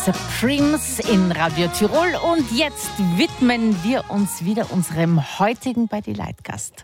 Supremes in Radio Tirol und jetzt widmen wir uns wieder unserem heutigen Bei die Leid Gast.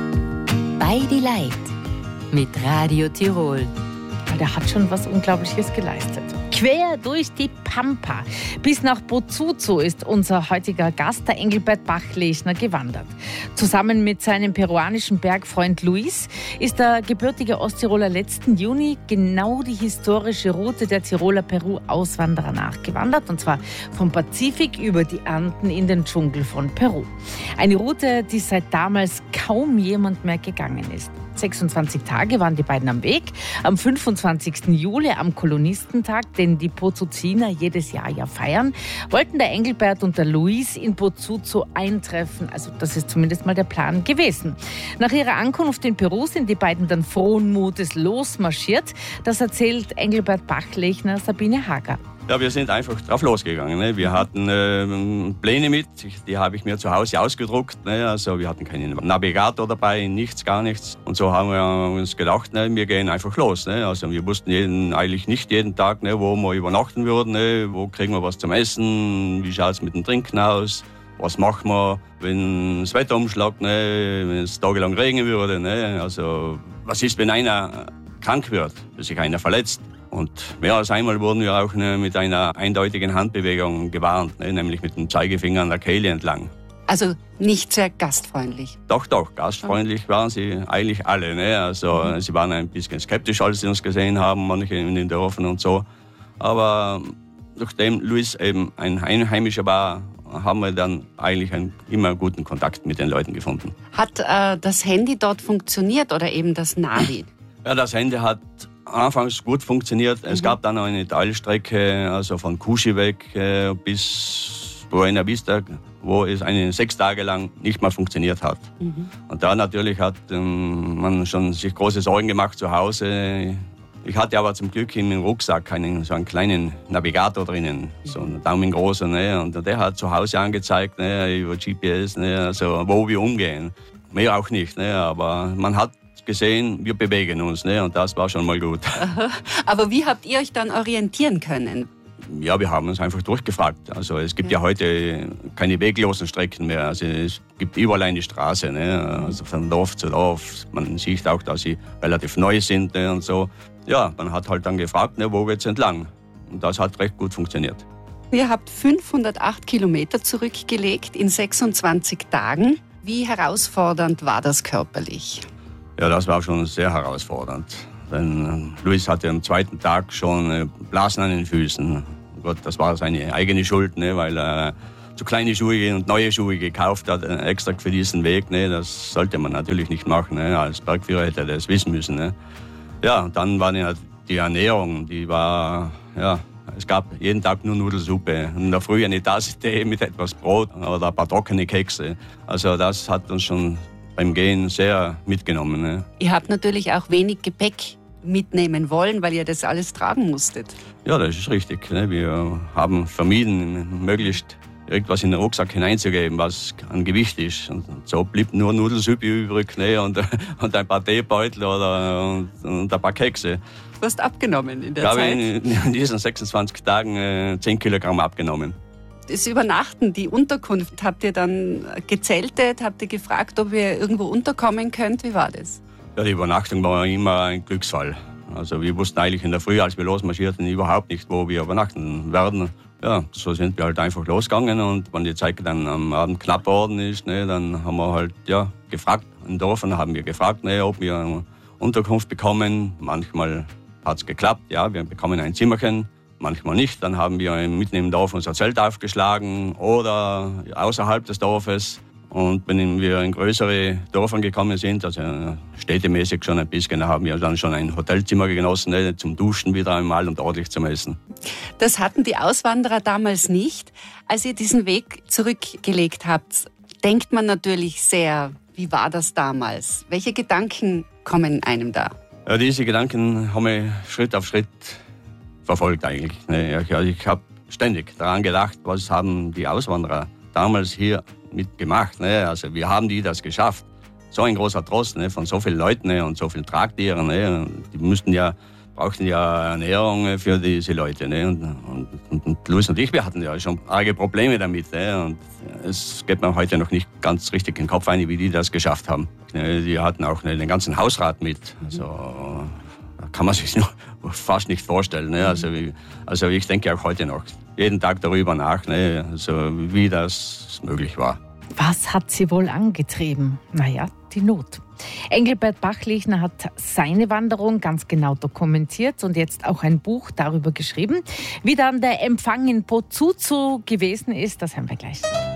Bei die Leid mit Radio Tirol. Der hat schon was Unglaubliches geleistet. Quer durch die Pampa bis nach Bozuzo ist unser heutiger Gast, der Engelbert Bachlechner, gewandert. Zusammen mit seinem peruanischen Bergfreund Luis ist der gebürtige Osttiroler letzten Juni genau die historische Route der Tiroler Peru-Auswanderer nachgewandert, und zwar vom Pazifik über die Anden in den Dschungel von Peru. Eine Route, die seit damals kaum jemand mehr gegangen ist. 26 Tage waren die beiden am Weg. Am 25. Juli, am Kolonistentag, den die Pozuziner jedes Jahr ja feiern, wollten der Engelbert und der Luis in Bozuzo eintreffen. Also das ist zumindest mal der Plan gewesen. Nach ihrer Ankunft in Peru sind die beiden dann frohen Mutes losmarschiert. Das erzählt Engelbert Bachlechner Sabine Hager. Ja, wir sind einfach drauf losgegangen. Ne? Wir hatten Pläne mit, die habe ich mir zu Hause ausgedruckt. Ne? Also wir hatten keinen Navigator dabei, nichts, gar nichts. Und so haben wir uns gedacht, ne? Wir gehen einfach los. Ne? Also wir wussten eigentlich nicht jeden Tag, ne? Wo wir übernachten würden, ne? Wo kriegen wir was zum Essen, wie schaut es mit dem Trinken aus, was machen wir, wenn das Wetter umschlägt, ne? Wenn es tagelang regnen würde. Ne? Also was ist, wenn einer krank wird, wenn sich einer verletzt. Und mehr als einmal wurden wir auch mit einer eindeutigen Handbewegung gewarnt, nämlich mit dem Zeigefinger an der Kehle entlang. Also nicht sehr gastfreundlich? Doch, gastfreundlich waren sie eigentlich alle. Ne? Also sie waren ein bisschen skeptisch, als sie uns gesehen haben, manche in den Dörfern und so. Aber nachdem Luis eben ein Einheimischer war, haben wir dann eigentlich immer guten Kontakt mit den Leuten gefunden. Hat das Handy dort funktioniert oder eben das Navi? Ja, das Handy hat anfangs gut funktioniert. Es gab dann eine Teilstrecke, also von Kushi weg bis Buena Vista, wo es 6 Tage lang nicht mal funktioniert hat. Und da natürlich hat man schon sich große Sorgen gemacht zu Hause. Ich hatte aber zum Glück im Rucksack so einen kleinen Navigator drinnen, so einen daumengroßen, ne? Und der hat zu Hause angezeigt, ne, über GPS, ne, also wo wir umgehen. Mehr auch nicht, ne, aber man hat gesehen, wir bewegen uns, ne? Und das war schon mal gut. Aber wie habt ihr euch dann orientieren können? Ja, wir haben uns einfach durchgefragt. Also es gibt ja heute keine weglosen Strecken mehr. Also es gibt überall eine Straße, ne? Also von Dorf zu Dorf. Man sieht auch, dass sie relativ neu sind, ne? Und so. Ja, man hat halt dann gefragt, ne, wo geht's entlang? Und das hat recht gut funktioniert. Ihr habt 508 Kilometer zurückgelegt in 26 Tagen. Wie herausfordernd war das körperlich? Ja, das war schon sehr herausfordernd. Denn Luis hatte am 2. Tag schon Blasen an den Füßen. Gott, das war seine eigene Schuld, ne, weil er zu kleine Schuhe und neue Schuhe gekauft hat, extra für diesen Weg. Ne. Das sollte man natürlich nicht machen. Ne. Als Bergführer hätte er das wissen müssen. Ne. Ja, und dann war die Ernährung, die war, ja, es gab jeden Tag nur Nudelsuppe. Und in der Früh eine Tasse Tee mit etwas Brot oder ein paar trockene Kekse. Also das hat uns schon beim Gehen sehr mitgenommen. Ne? Ihr habt natürlich auch wenig Gepäck mitnehmen wollen, weil ihr das alles tragen musstet. Ja, das ist richtig. Ne? Wir haben vermieden, möglichst irgendwas in den Rucksack hineinzugeben, was an Gewicht ist. Und so blieb nur Nudelsuppe übrig, ne? und ein paar Teebeutel und ein paar Kekse. Du hast abgenommen in der Zeit? Zeit? Ich habe in diesen 26 Tagen 10 Kilogramm abgenommen. Das Übernachten, die Unterkunft, habt ihr dann gezeltet? Habt ihr gefragt, ob ihr irgendwo unterkommen könnt? Wie war das? Ja, die Übernachtung war immer ein Glücksfall. Also wir wussten eigentlich in der Früh, als wir losmarschierten, überhaupt nicht, wo wir übernachten werden. Ja, so sind wir halt einfach losgegangen und wenn die Zeit dann am Abend knapp geworden ist, ne, dann haben wir halt gefragt. In Dörfern haben wir gefragt, ne, ob wir eine Unterkunft bekommen. Manchmal hat es geklappt, ja, wir bekommen ein Zimmerchen. Manchmal nicht, dann haben wir mitten im Dorf unser Zelt aufgeschlagen oder außerhalb des Dorfes. Und wenn wir in größere Dörfer gekommen sind, also städtemäßig schon ein bisschen, da haben wir dann schon ein Hotelzimmer genossen, ne, zum Duschen wieder einmal und ordentlich zum Essen. Das hatten die Auswanderer damals nicht. Als ihr diesen Weg zurückgelegt habt, denkt man natürlich sehr, wie war das damals? Welche Gedanken kommen einem da? Ja, diese Gedanken haben wir Schritt auf Schritt verfolgt eigentlich. Ich habe ständig daran gedacht, was haben die Auswanderer damals hier mitgemacht. Also wie haben die das geschafft? So ein großer Trost von so vielen Leuten und so vielen Tragtieren. Die mussten ja brauchten ja Ernährung für diese Leute. Ne? Und Luis und ich, wir hatten ja schon arge Probleme damit. Ne? Und es geht mir heute noch nicht ganz richtig in den Kopf ein, wie die das geschafft haben. Die hatten auch den ganzen Hausrat mit. Also, da kann man sich noch fast nicht vorstellen. Ne? Also ich denke auch heute noch jeden Tag darüber nach, ne? Also, wie das möglich war. Was hat sie wohl angetrieben? Naja, die Not. Engelbert Bachlechner hat seine Wanderung ganz genau dokumentiert und jetzt auch ein Buch darüber geschrieben. Wie dann der Empfang in Pozuzo gewesen ist, das hören wir gleich.